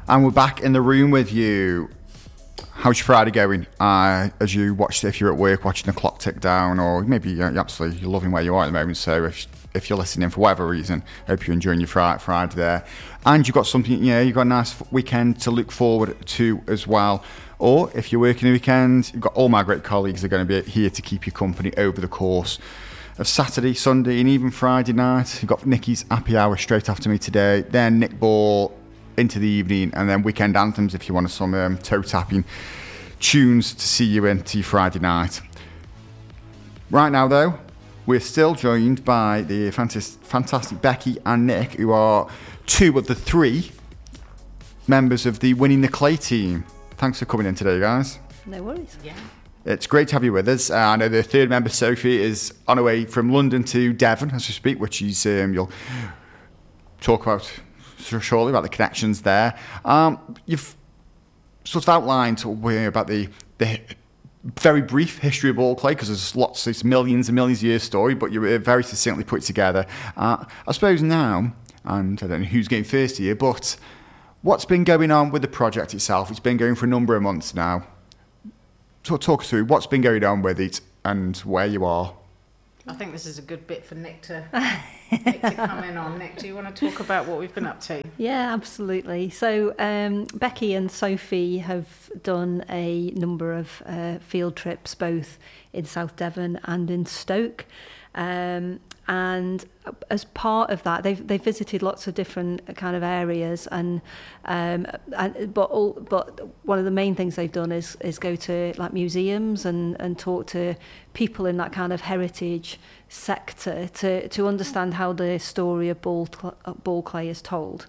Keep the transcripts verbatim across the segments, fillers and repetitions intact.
And we're back in the room with you. How's your Friday going? Uh, as you watch, if you're at work watching the clock tick down, or maybe you're absolutely you're loving where you are at the moment. So if if you're listening for whatever reason, I hope you're enjoying your Friday, Friday there. And you've got something, you know, you've got a nice weekend to look forward to as well. Or if you're working the weekend, you've got all my great colleagues are going to be here to keep you company over the course of Saturday, Sunday, and even Friday night. You've got Nikki's happy hour straight after me today. Then Nick Ball into the evening, and then weekend anthems if you want some um, toe tapping tunes to see you into Friday night. Right now, though, we're still joined by the fantastic, fantastic Becky and Nick, who are two of the three members of the Winning the Clay team. Thanks for coming in today, guys. No worries. Yeah. It's great to have you with us. Uh, I know the third member, Sophie, is on her way from London to Devon as we speak, which is um, you'll talk about shortly about the connections there. Um, you've sort of outlined about the the very brief history of ball clay, because there's lots, it's millions and millions of years story, but you're very succinctly put together. Uh, I suppose now, and I don't know who's getting first here, but what's been going on with the project itself? It's been going for a number of months now. So talk us through what's been going on with it and where you are. I think this is a good bit for Nick to, Nick to come in on. Nick, do you want to talk about what we've been up to? Yeah, absolutely. So um, Becky and Sophie have done a number of uh, field trips, both in South Devon and in Stoke. Um, and as part of that, they've they visited lots of different kind of areas, and um, and but all, but one of the main things they've done is is go to like museums and and talk to people in that kind of heritage sector to to understand how the story of ball ball clay is told,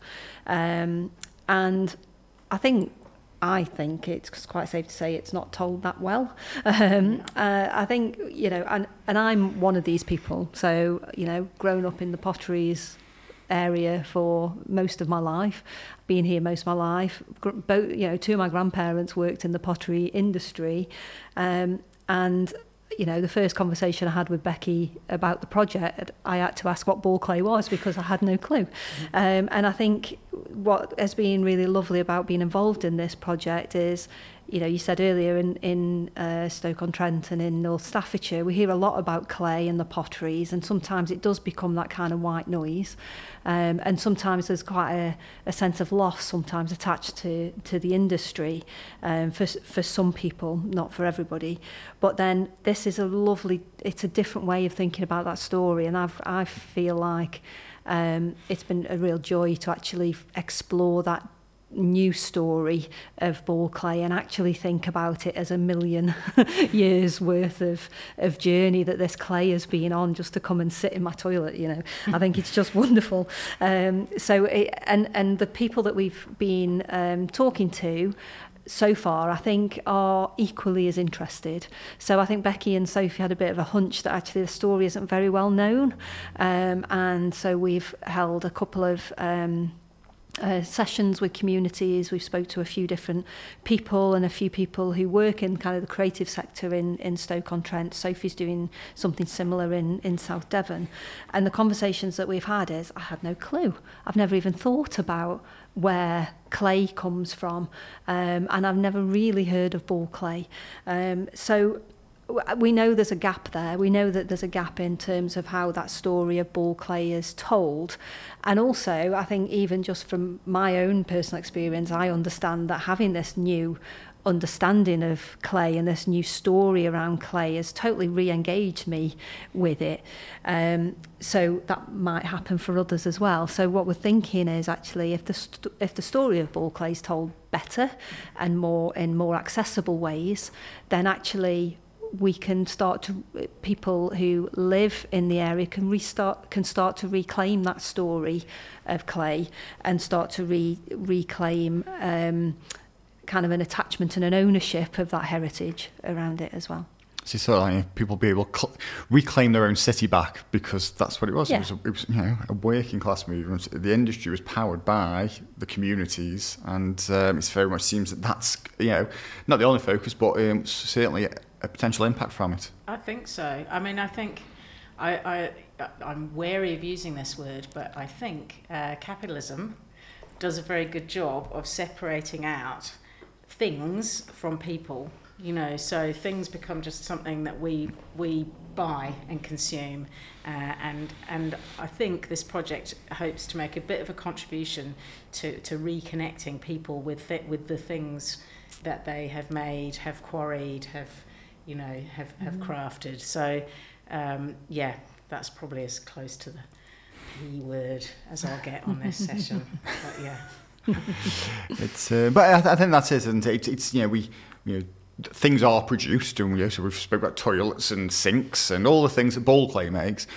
um, and I think. I think it's quite safe to say it's not told that well. Um, uh, I think, you know, and, and I'm one of these people. So, you know, grown up in the potteries area for most of my life, been here most of my life. Both, you know, two of my grandparents worked in the pottery industry. Um, and, you know, the first conversation I had with Becky about the project, I had to ask what ball clay was because I had no clue. Mm-hmm. Um, and I think what has been really lovely about being involved in this project is, you know, you said earlier in, in uh, Stoke-on-Trent and in North Staffordshire, we hear a lot about clay and the potteries, and sometimes it does become that kind of white noise. Um, and sometimes there's quite a, a sense of loss sometimes attached to, to the industry um, for, for some people, not for everybody. But then this is a lovely, it's a different way of thinking about that story, and I've, I feel like um, it's been a real joy to actually explore that new story of ball clay and actually think about it as a million years worth of of journey that this clay has been on just to come and sit in my toilet. You know, I think it's just wonderful. Um, so it, and and the people that we've been um, talking to so far, I think, are equally as interested. So I think Becky and Sophie had a bit of a hunch that actually the story isn't very well known, um, and so we've held a couple of um, Uh, sessions with communities. We've spoke to a few different people and a few people who work in kind of the creative sector in, in Stoke-on-Trent. Sophie's doing something similar in, in South Devon. And the conversations that we've had is, I had no clue. I've never even thought about where clay comes from. Um, and I've never really heard of ball clay. Um, so we know there's a gap there. We know that there's a gap in terms of how that story of ball clay is told. And also, I think even just from my own personal experience, I understand that having this new understanding of clay and this new story around clay has totally re-engaged me with it. Um, so that might happen for others as well. So what we're thinking is actually if the st- if the story of ball clay is told better and more in more accessible ways, then actually we can start to, people who live in the area can restart, can start to reclaim that story of clay and start to re, reclaim um, kind of an attachment and an ownership of that heritage around it as well. So sort of like people be able to cl- reclaim their own city back, because that's what it was. Yeah. It was, a, it was, you know, a working class movement. The industry was powered by the communities, and um, it very much seems that that's, you know, not the only focus, but um, certainly a, a potential impact from it. I think so. I mean, I think I, I I'm wary of using this word, but I think uh, capitalism does a very good job of separating out things from people. You know, so things become just something that we we buy and consume, uh, and and I think this project hopes to make a bit of a contribution to, to reconnecting people with th- with the things that they have made, have quarried, have you know have have mm. crafted. So um, yeah, that's probably as close to the P word as I'll get on this session. But yeah, it's uh, but I, th- I think that's it, isn't it? It's, it's you know we you know. Things are produced, and we, so we've spoken about toilets and sinks and all the things that Ball Clay makes,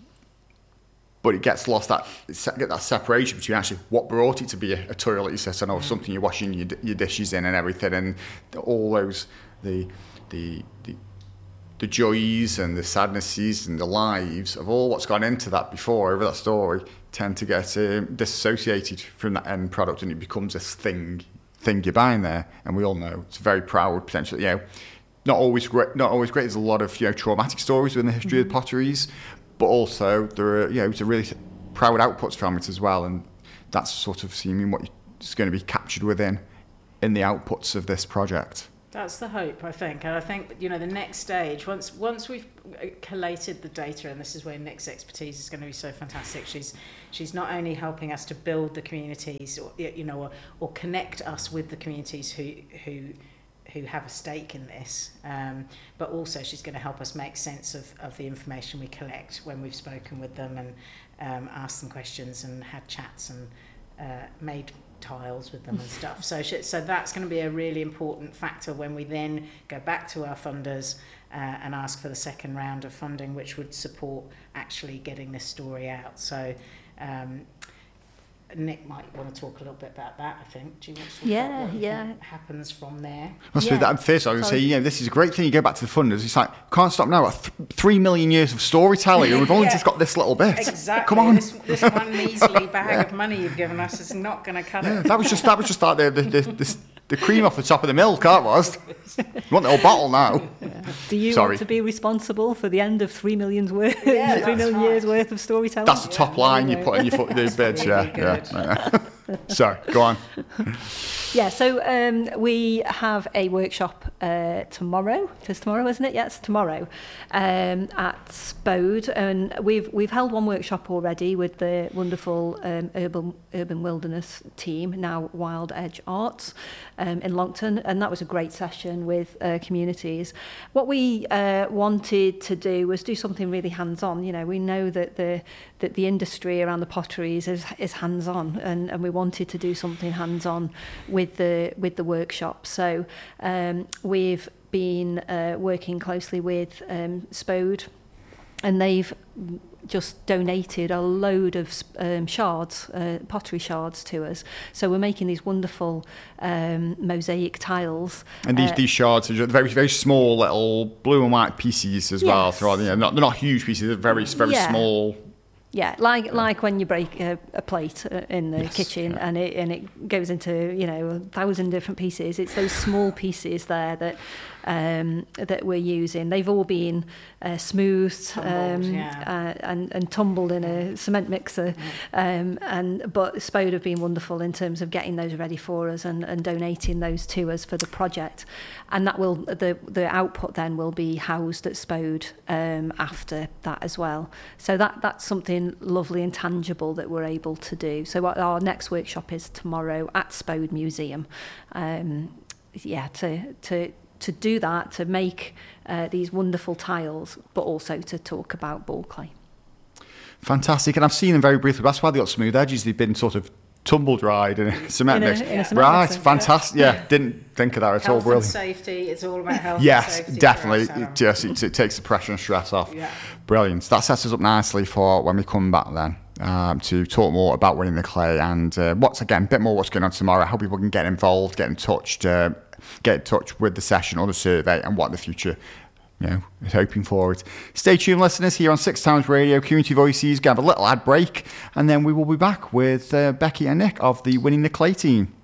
but it gets lost, that get that separation between actually what brought it to be a, a toilet, you said, or something you're washing your, your dishes in and everything, and all those the the the the joys and the sadnesses and the lives of all what's gone into that before over that story tend to get um, disassociated from that end product, and it becomes this thing. thing you're buying there, and we all know it's very proud, potentially, you know, not always great. Not always great. There's a lot of you know traumatic stories within the history mm-hmm. of the potteries, but also there are you know it's a really proud outputs from it as well, and that's sort of seeming what is going to be captured within in the outputs of this project. That's the hope, I think, and I think you know the next stage once once we've collated the data, and this is where Nick's expertise is going to be so fantastic. She's she's not only helping us to build the communities, or you know, or, or connect us with the communities who who who have a stake in this, um, but also she's going to help us make sense of, of the information we collect when we've spoken with them and um, asked them questions and had chats and uh, made tiles with them and stuff. So so that's going to be a really important factor when we then go back to our funders uh, and ask for the second round of funding, which would support actually getting this story out. So um, Nick might want to talk a little bit about that, I think. Do you want to talk yeah, about what yeah. think happens from there? Must yeah. be that first. I would say, you know, this is a great thing. You go back to the funders. It's like can't stop now. Th- three million years of storytelling, and we've only yeah. just got this little bit. Exactly. Come on. This, this one measly bag yeah. of money you've given us is not going to cut yeah, it. That was just that was just like the the, the, the the cream off the top of the milk. That was. You want the whole bottle now? Yeah. Do you Sorry. want to be responsible for the end of three million's worth, yeah, three million right. years worth of storytelling? That's the yeah, top line anyway. you put in your foot the bids. Really Yeah, yeah, yeah. Sorry, go on. Yeah, so um, we have a workshop uh, tomorrow. It's tomorrow, isn't it? Yes, tomorrow um, at Spode, and we've we've held one workshop already with the wonderful um, urban urban wilderness team, now Wild Edge Arts, um, in Longton, and that was a great session with uh, communities. What we uh, wanted to do was do something really hands-on. You know, we know that the that the industry around the potteries is is hands-on, and, and we wanted to do something hands-on with with the with the workshop. So um, we've been uh, working closely with um, Spode, and they've just donated a load of um, shards, uh, pottery shards to us. So we're making these wonderful um, mosaic tiles. And these, uh, these shards are very very small little blue and white pieces as well. Yes. So, you know, not, they're not huge pieces, they're very very Yeah. small. Yeah, like like when you break a, a plate in the Yes, kitchen yeah. and it and it goes into you know a thousand different pieces. It's those small pieces there that um, that we're using. They've all been uh, smoothed Tumbled, um, yeah. uh, and and tumbled in a cement mixer. Um, and but Spode have been wonderful in terms of getting those ready for us and, and donating those to us for the project. And that will the the output then will be housed at Spode um, after that as well. So that that's something lovely and tangible that we're able to do. So our, our next workshop is tomorrow at Spode Museum. Um, yeah, to to to do that, to make uh, these wonderful tiles, but also to talk about ball clay. Fantastic, and I've seen them very briefly. That's why they got smooth edges. They've been sort of tumble dried in a cement In a- mix. in a cement Right, mixer, fantastic. Yeah. yeah, didn't think of that at all. Health Brilliant. and safety, it's all about health Yes, and safety. definitely. for us, It, yes, it, it takes the pressure and stress off. Yeah. Brilliant. That sets us up nicely for when we come back then um, to talk more about winning the clay and uh, what's again a bit more what's going on tomorrow. How people can get involved, get in touch, uh, get in touch with the session or the survey, and what the future, you know, is hoping for it. Stay tuned, listeners, here on Six Towns Radio, Community Voices. Going to have a little ad break, and then we will be back with uh, Becky and Nick of the Winning the Clay team.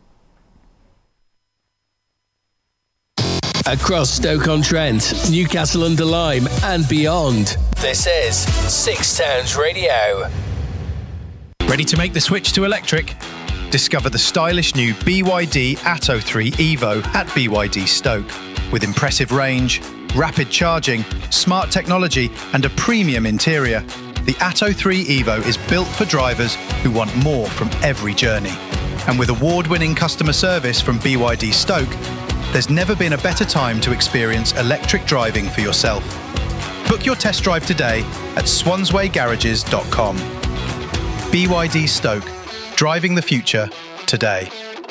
Across Stoke-on-Trent, Newcastle-under-Lyme and beyond. This is Six Towns Radio. Ready to make the switch to electric? Discover the stylish new B Y D Atto three Evo at B Y D Stoke. With impressive range, rapid charging, smart technology and a premium interior, the Atto three Evo is built for drivers who want more from every journey. And with award-winning customer service from B Y D Stoke, there's never been a better time to experience electric driving for yourself. Book your test drive today at swansway garages dot com. B Y D Stoke, driving the future today.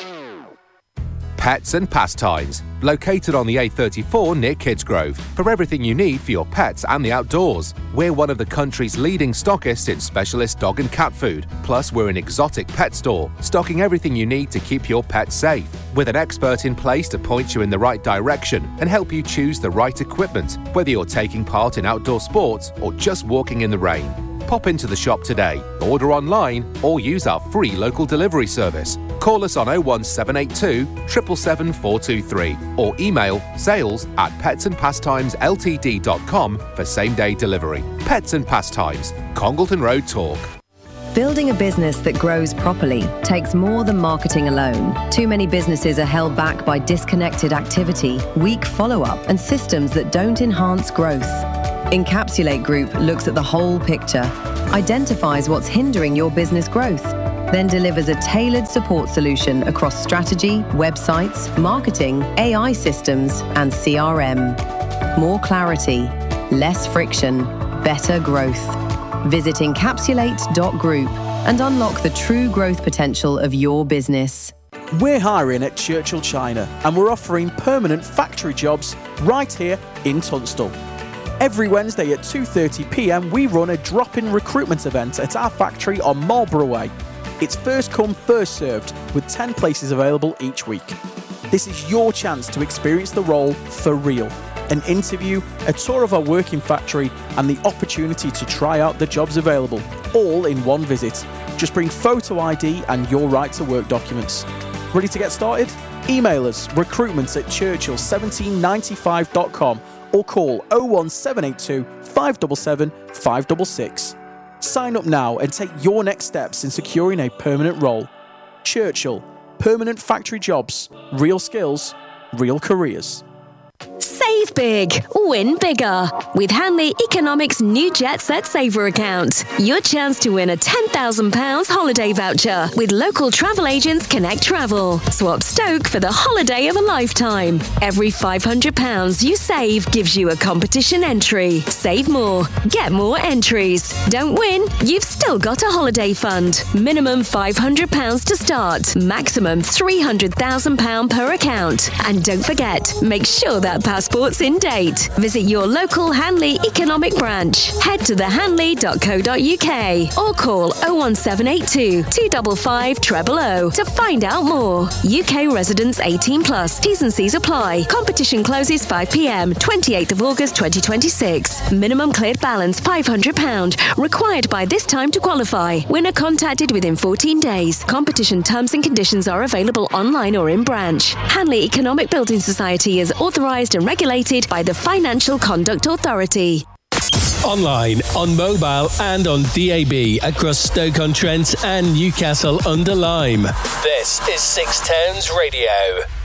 Pets and Pastimes, located on the A thirty-four near Kidsgrove, for everything you need for your pets and the outdoors. We're one of the country's leading stockists in specialist dog and cat food. Plus, we're an exotic pet store, stocking everything you need to keep your pet safe. With an expert in place to point you in the right direction and help you choose the right equipment, whether you're taking part in outdoor sports or just walking in the rain. Pop into the shop today, order online, or use our free local delivery service. Call us on oh one seven eight two, seven seven seven, four two three or email sales at pets and pastimes l t d dot com for same-day delivery. Pets and Pastimes, Congleton Road, Talk. Building a business that grows properly takes more than marketing alone. Too many businesses are held back by disconnected activity, weak follow-up, and systems that don't enhance growth. Encapsulate Group looks at the whole picture, identifies what's hindering your business growth, then delivers a tailored support solution across strategy, websites, marketing, A I systems, and C R M. More clarity, less friction, better growth. Visit encapsulate dot group and unlock the true growth potential of your business. We're hiring at Churchill China and we're offering permanent factory jobs right here in Tunstall. Every Wednesday at two thirty p m we run a drop-in recruitment event at our factory on Marlborough Way. It's first come, first served, with ten places available each week. This is your chance to experience the role for real. An interview, a tour of our working factory, and the opportunity to try out the jobs available, all in one visit. Just bring photo I D and your right to work documents. Ready to get started? Email us recruitment at churchill seventeen ninety-five dot com or call oh one seven eight two, five seven seven, five six six. Sign up now and take your next steps in securing a permanent role. Churchill, permanent factory jobs, real skills, real careers. Save big, win bigger. With Hanley Economics' new Jet Set Saver account. Your chance to win a ten thousand pounds holiday voucher with local travel agents Connect Travel. Swap Stoke for the holiday of a lifetime. Every five hundred pounds you save gives you a competition entry. Save more, get more entries. Don't win? You've still got a holiday fund. Minimum five hundred pounds to start. Maximum three hundred thousand pounds per account. And don't forget, make sure that passport's in date. Visit your local Hanley Economic branch. Head to the hanley dot co dot u k or call oh one seven eight two, two five five, zero zero zero to find out more. U K residents eighteen plus. T's and C's apply. Competition closes five p m, twenty-eighth of August twenty twenty-six. Minimum cleared balance five hundred pounds. Required by this time to qualify. Winner contacted within fourteen days. Competition terms and conditions are available online or in branch. Hanley Economic Building Society is authorised and regulated by the Financial Conduct Authority. Online, on mobile and on D A B across Stoke-on-Trent and Newcastle under Lyme. This is Six Towns Radio.